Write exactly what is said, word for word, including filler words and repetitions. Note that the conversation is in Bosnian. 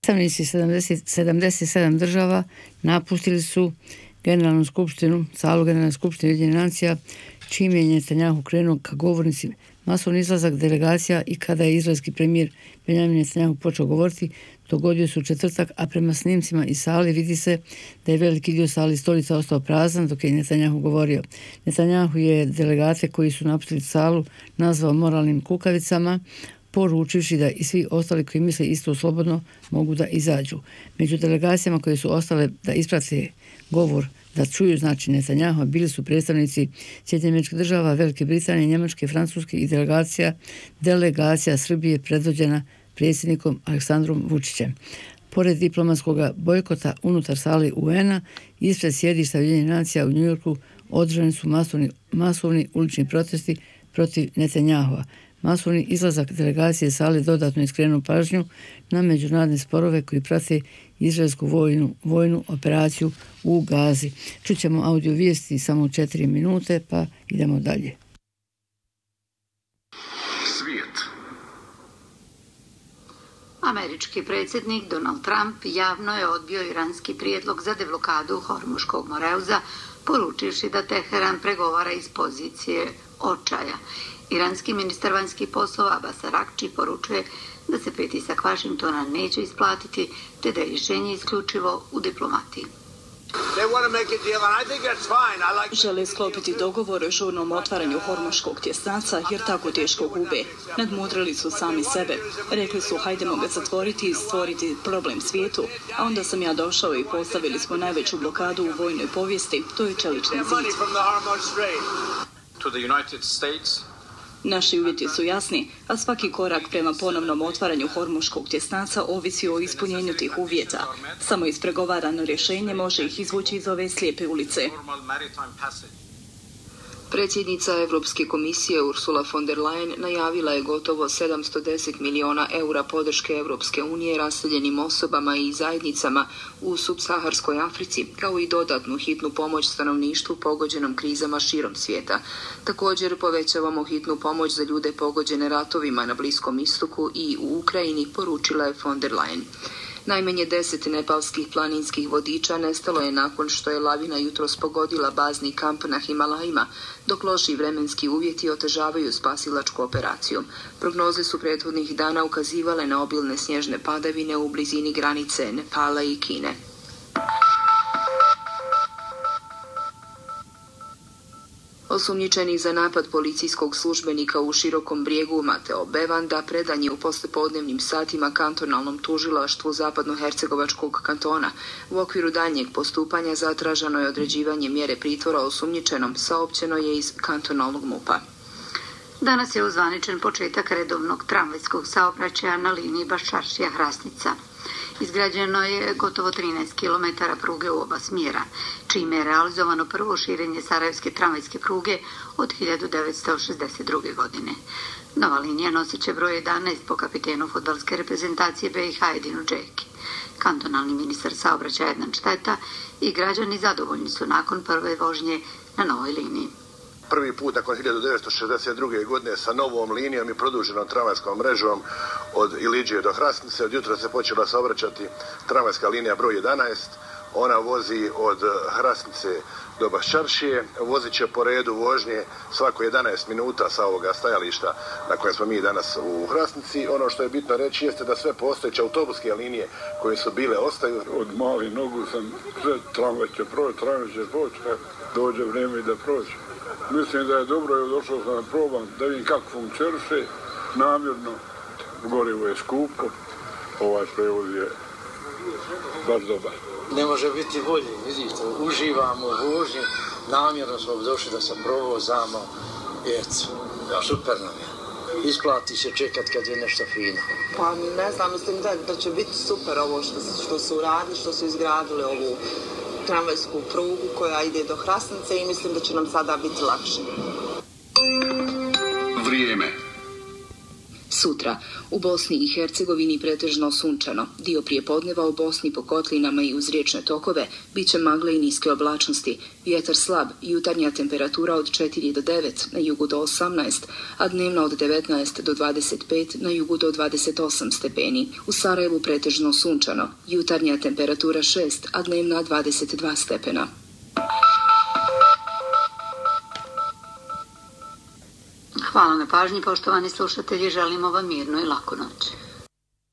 Predstavnici sedamdeset sedam država napustili su Generalnu skupštinu, salu Generalne skupštine Ujedinjenih nacija, čim je Netanjahu krenuo ka govornici. Masovni izlazak delegacija i kada je izraelski premijer Benjamin Netanjahu počeo govoriti, dogodio se u četvrtak, a prema snimcima iz sali vidi se da je veliki dio sali stolica ostao prazan dok je Netanjahu govorio. Netanjahu je delegate koji su napustili salu nazvao moralnim kukavicama, poručivši da i svi ostali koji misle isto slobodno mogu da izađu. Među delegacijama koje su ostale da isprate govor, da čuju znači Netanjahua, bili su predstavnici Sjedinjenih Američkih Država, Velike Britanije, Njemačke, Francuske i delegacija, delegacija Srbije predvođena predsjednikom Aleksandrom Vučićem. Pored diplomatskog bojkota unutar sali U N-a, ispred sjedišta Ujedinjenih nacija u Njujorku održani su masovni, masovni ulični protesti protiv Netanjahua. Masovni izlazak delegacije sale dodatno je skrenuo pažnju na međunarodne sporove koji prate izraelsku vojnu, vojnu operaciju u Gazi. Čućemo audio vijesti samo četiri minute, pa idemo dalje. Svijet. Američki predsjednik Donald Trump javno je odbio iranski prijedlog za deblokadu Hormuškog moreuza, poručivši da Teheran pregovara iz pozicije očaja. Iranski ministar vanjskih poslova Abbas Araghči poručuje da se pritisak Vašingtona neće isplatiti, te da je rješenje isključivo u diplomatiji. Žele sklopiti dogovor o žurnom otvaranju Hormuškog tjesnaca jer tako teško gube. Nadmudrili su sami sebe. Rekli su hajdemo ga zatvoriti i stvoriti problem svijetu, a onda sam ja došao i postavili smo najveću blokadu u vojnoj povijesti, to je čelični zid. Naši uvjeti su jasni, a svaki korak prema ponovnom otvaranju Hormuškog tjesnaca ovisi o ispunjenju tih uvjeta. Samo ispregovarano rješenje može ih izvući iz ove slijepe ulice. Predsjednica Europske komisije Ursula von der Leyen najavila je gotovo sedamsto deset milijuna eura podrške Europske unije raseljenim osobama i zajednicama u subsaharskoj Africi, kao i dodatnu hitnu pomoć stanovništvu pogođenom krizama širom svijeta. Također povećavamo hitnu pomoć za ljude pogođene ratovima na Bliskom istoku i u Ukrajini, poručila je von der Leyen. Najmanje deset nepalskih planinskih vodiča nestalo je nakon što je lavina jutros pogodila bazni kamp na Himalajima, dok loši vremenski uvjeti otežavaju spasilačku operaciju. Prognoze su prethodnih dana ukazivale na obilne snježne padavine u blizini granice Nepala i Kine. Osumnjičeni za napad policijskog službenika u Širokom Brijegu Mateo Bevanda predan je u poslijepodnevnim satima kantonalnom tužilaštvu Zapadnohercegovačkog kantona. U okviru daljnjeg postupanja zatraženo je određivanje mjere pritvora osumnjičenom, saopćeno je iz kantonalnog mupa. Danas je ozvaničen početak redovnog tramvajskog saobraćaja na liniji Baščaršija-Hrasnica. Izgrađeno je gotovo trinaest kilometara pruge u oba smjera, čime je realizovano prvo širenje sarajevske tramvajske pruge od hiljadu devetsto šezdeset druge. godine. Nova linija nosit će broj jedanaest po kapitenu fudbalske reprezentacije B i H Edinu Džeki. Kantonalni ministar saobraćaja Ednan Šteta i građani zadovoljni su nakon prve vožnje na novoj liniji. Prvi put nakon hiljadu devetsto šezdeset druge. godine sa novom linijom i produženom tramvajskom mrežom od Iliđije do Hrasnice. Od jutra se počela saobraćati tramvajska linija broj jedanaest. Ona vozi od Hrasnice do Baščaršije. Vozit će po redu vožnje svako jedanaest minuta sa ovoga stajališta na kojem smo mi danas u Hrasnici. Ono što je bitno reći jeste da sve postojeće autobuske linije koje su bile ostaju. Od malih nogu sam sve tramvaj će proći, tramvaj će proći, dođe vrijeme i da proći. Mislim da je dobro, je došao sam na probam, da vidim kako funkcioniše, namjerno, gorivo je skupo, ovaj prevoz je baš dobar. Ne može biti bolje, vidite, uživamo u vožnji, namjerno smo došli da se provozamo, eto, super nam je. Isplati se čekat kad je nešto fino. Pa ne znam, mislim da, da će biti super ovo što, što su uradili, što su izgradili ovu tramvajsku prugu koja ide do Hrasnice i mislim da će nam sada biti lakše. Vrijeme. Sutra u Bosni i Hercegovini pretežno sunčano. Dio prijepodneva u Bosni po kotlinama i uz riječne tokove bit će magle i niske oblačnosti. Vjetar slab, jutarnja temperatura od četiri do devet, na jugu do osamnaest, a dnevna od devetnaest do dvadeset pet, na jugu do dvadeset osam stepeni. U Sarajevu pretežno sunčano, jutarnja temperatura šest, a dnevna dvadeset dva stepena. Hvala na pažnji, poštovani slušatelji, želimo vam mirnu i laku noć.